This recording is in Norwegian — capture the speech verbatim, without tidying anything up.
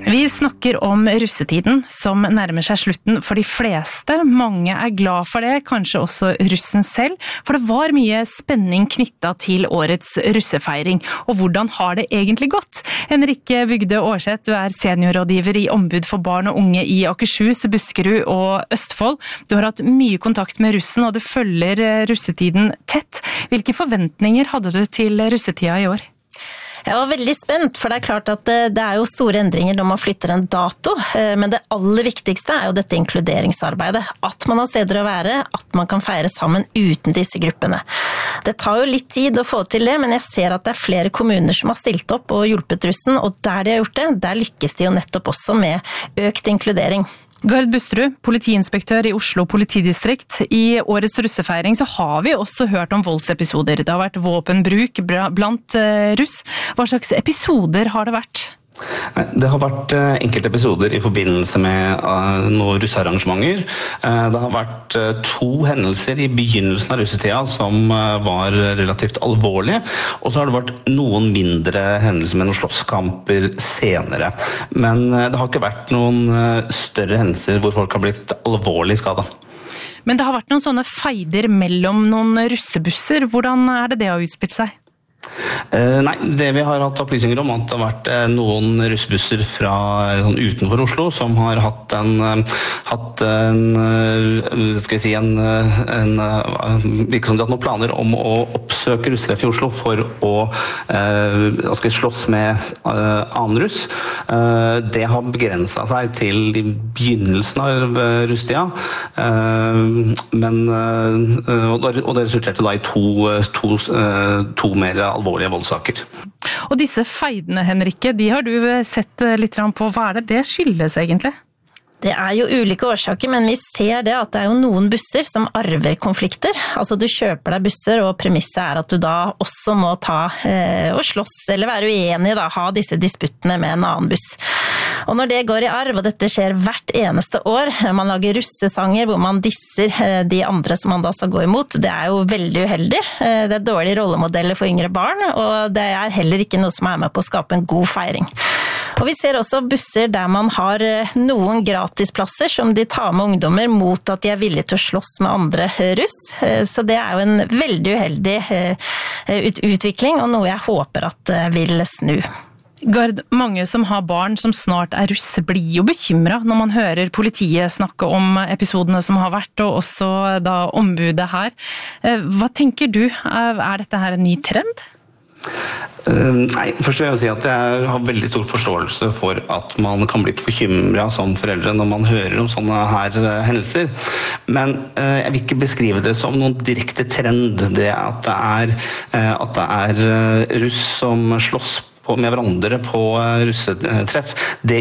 Vi snakker om russetiden som nærmer seg slutten for de fleste. Mange er glad for det, kanskje også russen selv, for det var mye spenning knyttet til årets russefeiring. Og hvordan har det egentlig gått? Henrikke Bygde Aarseth, du er seniorrådgiver i Ombud for barn og unge i Akershus, Buskerud og Østfold. Du har hatt mye kontakt med russen, og du følger russetiden tett. Hvilke forventninger hadde du til russetida i år? Jeg var veldig spent, for det er klart at det er jo store endringer når man flytter en dato, men det aller viktigste er jo dette inkluderingsarbeidet. At man har steder å være, at man kan feire sammen uten disse gruppene. Det tar jo litt tid å få til det, men jeg ser at det er flere kommuner som har stilt opp og hjulpet russen, og der de har gjort det, der lykkes de jo nettopp også med økt inkludering. Gard Busterud, politiinspektør i Oslo politidistrikt. I årets russefeiring så har vi også hørt om voldsepisoder. Det har vært våpenbruk blant russ. Hva slags episoder har det vært? Det har vært enkelte episoder i forbindelse med noen russearrangementer. Det har vært to hendelser i begynnelsen av russetida som var relativt alvorlige, og så har det vært noen mindre hendelser med noen slåsskamper senere. Men det har ikke vært noen større hendelser hvor folk har blitt alvorlig skadet. Men det har vært noen sånne feider mellom noen russebusser. Hvordan er det det har utspilt seg? Uh, nei, det vi har hatt opplysninger om at det har vært uh, noen russebusser fra sånn, utenfor Oslo som har hatt en, uh, hatt en uh, skal jeg si, en, uh, en uh, virker som de har hatt noen planer om å oppsøke russetreff i Oslo for å uh, skal slåss med uh, annen russ. Uh, det har begrenset seg til i begynnelsen av uh, russetida, uh, men uh, og, det, og det resulterte da i to, to, uh, to mer alvorlige voldssaker. Og disse feidene, Henrikke, de har du sett litt på. Hva er det det skyldes egentlig? Det er jo ulike årsaker, men vi ser det at det er jo noen busser som arver konflikter. Altså du kjøper deg busser, og premisset er at du da også må ta eh, og slåss, eller være uenig, da, ha disse disputtene med en annen buss. Og når det går i arv, og dette skjer hvert eneste år, man lager russesanger hvor man disser de andre som man da skal gå imot, det er jo veldig uheldig. Det er dårlige rollemodeller for yngre barn, og det er heller ikke noe som er med på å skape en god feiring. Og vi ser også busser der man har noen gratisplasser som de tar med ungdommer mot at de er villige til å slåss med andre russ. Så det er jo en veldig uheldig utvikling, og noe jeg håper at vil snu. Gard, mange som har barn som snart er russ, blir jo bekymret når man hører politiet snakke om episodene som har vært, og også da ombudet her. Hva tenker du? Er dette her en ny trend? Uh, nei, først vil jeg si at jeg har veldig stor forståelse for at man kan bli bekymret som foreldre når man hører om sånne her uh, hendelser. Men uh, jeg vil ikke beskrive det som noen direkte trend, det at det er, uh, at det er uh, russ som slåss på, med hverandre på uh, russetreff. Det